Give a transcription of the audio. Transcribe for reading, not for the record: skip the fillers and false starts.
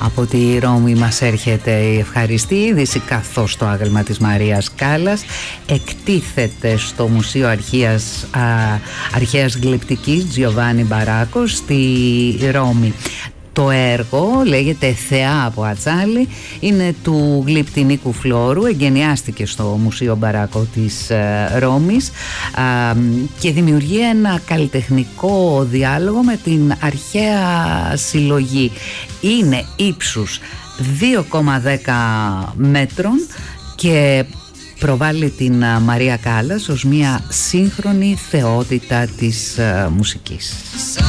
Από τη Ρώμη μας έρχεται η ευχαριστή είδηση, καθώς το άγαλμα της Μαρίας Κάλλας εκτίθεται στο Μουσείο Αρχαίας Γλυπτικής Τζιοβάνι Μπαράκο στη Ρώμη. Το έργο λέγεται «Θεά από Ατσάλι», είναι του γλύπτη Νίκου Φλόρου, εγκαινιάστηκε στο Μουσείο Μπαράκο της Ρώμης και δημιουργεί ένα καλλιτεχνικό διάλογο με την αρχαία συλλογή. Είναι ύψους 2,10 μέτρων και προβάλλει την Μαρία Κάλλας ως μια σύγχρονη θεότητα της μουσικής.